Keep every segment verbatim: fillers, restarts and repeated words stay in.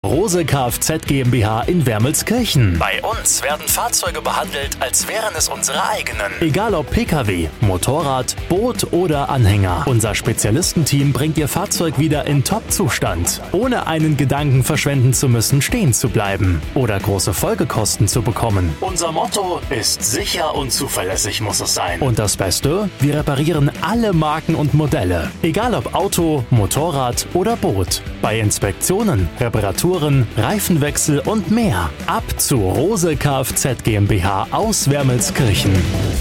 Rose Kfz GmbH in Wermelskirchen. Bei uns werden Fahrzeuge behandelt, als wären es unsere eigenen. Egal ob Pkw, Motorrad, Boot oder Anhänger. Unser Spezialistenteam bringt Ihr Fahrzeug wieder in Top-Zustand, ohne einen Gedanken verschwenden zu müssen, stehen zu bleiben oder große Folgekosten zu bekommen. Unser Motto ist: sicher und zuverlässig muss es sein. Und das Beste? Wir reparieren alle Marken und Modelle. Egal ob Auto, Motorrad oder Boot. Bei Inspektionen, Reparaturen, Reifenwechsel und mehr. Ab zu Rose Kfz GmbH aus Wermelskirchen.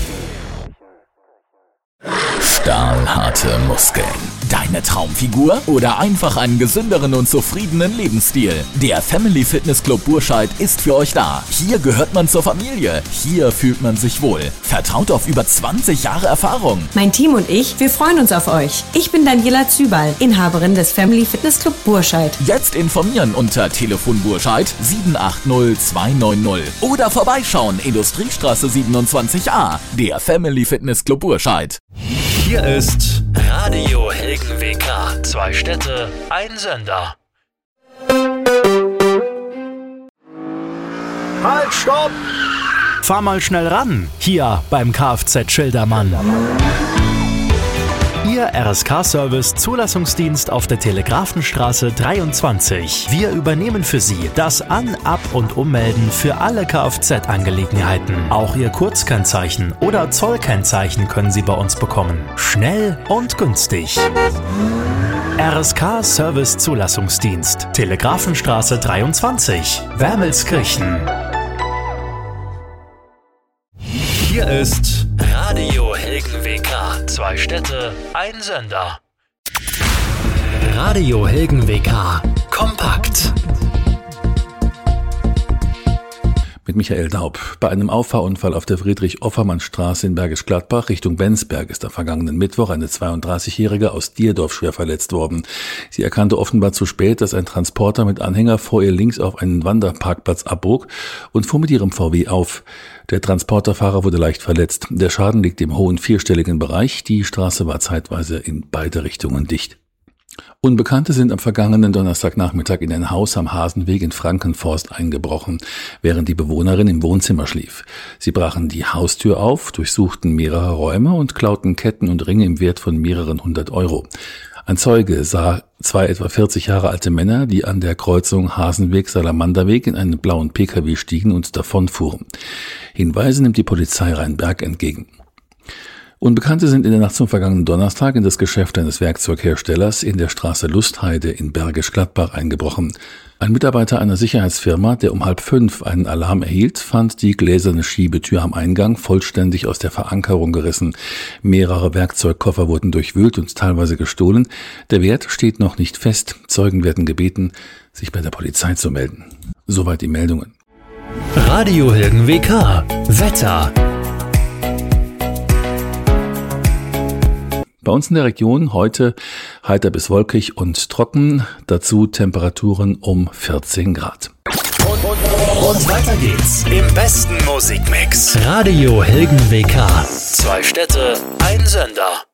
Stahlharte Muskeln. Deine Traumfigur oder einfach einen gesünderen und zufriedenen Lebensstil? Der Family Fitness Club Burscheid ist für euch da. Hier gehört man zur Familie. Hier fühlt man sich wohl. Vertraut auf über zwanzig Jahre Erfahrung. Mein Team und ich, wir freuen uns auf euch. Ich bin Daniela Zübal, Inhaberin des Family Fitness Club Burscheid. Jetzt informieren unter Telefon Burscheid sieben acht null zwei neun null oder vorbeischauen Industriestraße siebenundzwanzig a. Der Family Fitness Club Burscheid. Hier ist Radio Helgen W K. Zwei Städte, ein Sender. Halt, stopp! Fahr mal schnell ran, hier beim Kfz Schildermann. Ihr R S K-Service Zulassungsdienst auf der Telegrafenstraße dreiundzwanzig. Wir übernehmen für Sie das An-, Ab- und Ummelden für alle Kfz-Angelegenheiten. Auch Ihr Kurzkennzeichen oder Zollkennzeichen können Sie bei uns bekommen. Schnell und günstig. R S K-Service Zulassungsdienst, Telegrafenstraße dreiundzwanzig, Wermelskirchen. Hier ist Radio Helgen W K. Zwei Städte, ein Sender. Radio Helgen W K. Kompakt. Mit Michael Daub. Bei einem Auffahrunfall auf der Friedrich-Offermann-Straße in Bergisch Gladbach Richtung Bensberg ist am vergangenen Mittwoch eine zweiunddreißigjährige aus Dierdorf schwer verletzt worden. Sie erkannte offenbar zu spät, dass ein Transporter mit Anhänger vor ihr links auf einen Wanderparkplatz abbog und fuhr mit ihrem V W auf. Der Transporterfahrer wurde leicht verletzt. Der Schaden liegt im hohen vierstelligen Bereich. Die Straße war zeitweise in beide Richtungen dicht. Unbekannte sind am vergangenen Donnerstagnachmittag in ein Haus am Hasenweg in Frankenforst eingebrochen, während die Bewohnerin im Wohnzimmer schlief. Sie brachen die Haustür auf, durchsuchten mehrere Räume und klauten Ketten und Ringe im Wert von mehreren hundert Euro. Ein Zeuge sah zwei etwa vierzig Jahre alte Männer, die an der Kreuzung Hasenweg-Salamanderweg in einen blauen Pkw stiegen und davonfuhren. Hinweise nimmt die Polizei Rheinberg entgegen. Unbekannte sind in der Nacht zum vergangenen Donnerstag in das Geschäft eines Werkzeugherstellers in der Straße Lustheide in Bergisch Gladbach eingebrochen. Ein Mitarbeiter einer Sicherheitsfirma, der um halb fünf einen Alarm erhielt, fand die gläserne Schiebetür am Eingang vollständig aus der Verankerung gerissen. Mehrere Werkzeugkoffer wurden durchwühlt und teilweise gestohlen. Der Wert steht noch nicht fest. Zeugen werden gebeten, sich bei der Polizei zu melden. Soweit die Meldungen. Radio Helgen W K. Wetter. Bei uns in der Region heute heiter bis wolkig und trocken, dazu Temperaturen um vierzehn Grad. Und, und, und weiter geht's im besten Musikmix. Radio Helgen W K. Zwei Städte, ein Sender.